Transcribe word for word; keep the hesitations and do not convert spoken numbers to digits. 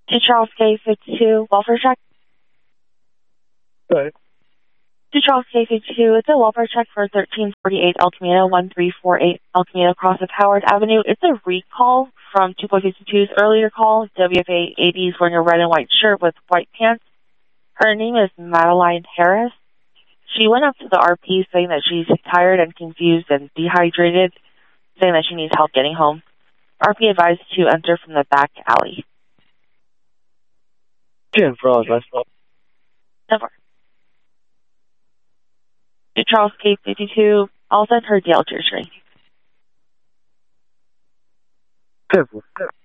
To Charles K fifty-two, welfare check. Go ahead. To Charles K fifty-two, it's a welfare check for thirteen forty-eight El Camino, one three four eight El Camino across of Howard Avenue. It's a recall from two point five two's earlier call. W F A eighty is wearing a red and white shirt with white pants. Her name is Madeline Harris. She went up to the R P saying that she's tired and confused and dehydrated, saying that she needs help getting home. R P advised to enter from the back alley. ten for all advice. Never. To Charles K fifty-two, I'll send her the Algiers ring. ten for.